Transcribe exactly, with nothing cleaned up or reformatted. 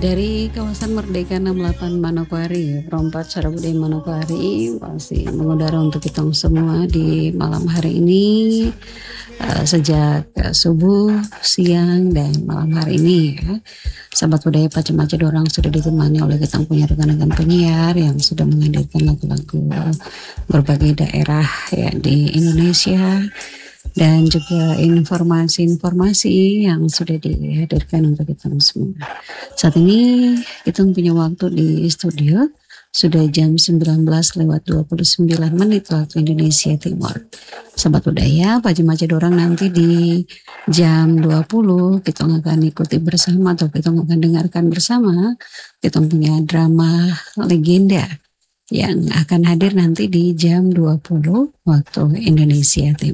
Dari kawasan Merdeka enam delapan Manokwari, Rompat Sarabudaya Manokwari masih mengudara untuk kita semua di malam hari ini, uh, sejak uh, subuh, siang, dan malam hari ini ya. Sahabat budaya Pacemaca Dorang sudah ditemani oleh kita punya rekan-rekan penyiar yang sudah menghadirkan lagu-lagu berbagai daerah ya di Indonesia, dan juga informasi-informasi yang sudah dihadirkan untuk kita semua. Saat ini kita punya waktu di studio sudah jam sembilan belas lewat dua puluh sembilan menit waktu Indonesia Timur. Sahabat budaya Pacemaca Dorang, nanti di jam dua puluh kita akan ikuti bersama atau kita akan dengarkan bersama kita punya drama legenda yang akan hadir nanti di jam dua puluh waktu Indonesia Timur.